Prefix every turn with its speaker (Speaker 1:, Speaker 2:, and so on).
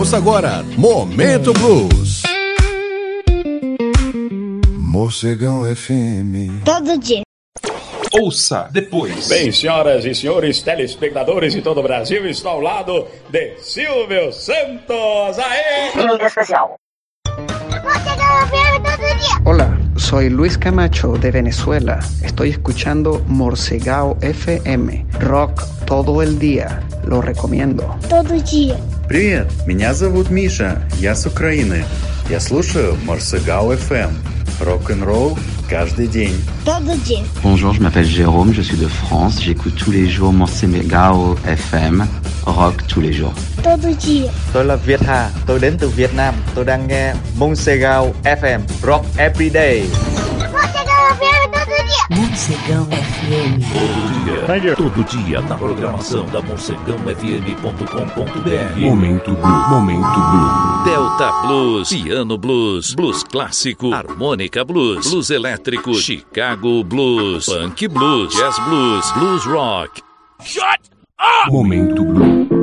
Speaker 1: Ouça agora Momento Blues.
Speaker 2: Morcegão FM.
Speaker 3: Todo dia.
Speaker 4: Ouça depois.
Speaker 5: Bem, senhoras e senhores telespectadores de todo o Brasil, estou ao lado de Silvio Santos. Aê!
Speaker 3: Liga especial. Morcegão FM todo dia.
Speaker 6: Hola, soy Luis Camacho de Venezuela. Estoy escuchando Morcegao FM. Rock todo el día. Lo recomiendo.
Speaker 3: Todo dia.
Speaker 7: Привет, меня зовут Миша, я с Украины. Я слушаю Morcegao FM. Рок-н-ролл каждый день.
Speaker 3: Todo dia.
Speaker 8: Bonjour, je m'appelle Jérôme, je suis de France. J'écoute tous les jours Morcegao FM, rock tous les jours.
Speaker 3: Todo dia.
Speaker 9: Tôi là Việt Hà, tôi đến từ Việt Nam. Tôi đang nghe Morcegao FM, rock every day.
Speaker 3: Morcegão FM todo dia.
Speaker 10: Morcegão FM.
Speaker 4: Todo dia na programação da morcegãofm.com.br.
Speaker 1: Momento Blue. Momento Blue.
Speaker 11: Delta Blues, Piano Blues, Blues Clássico, Harmônica Blues, Blues Elétrico, Chicago Blues, Funk Blues, Jazz Blues, Blues Rock.
Speaker 4: Shut up!
Speaker 1: Momento Blue.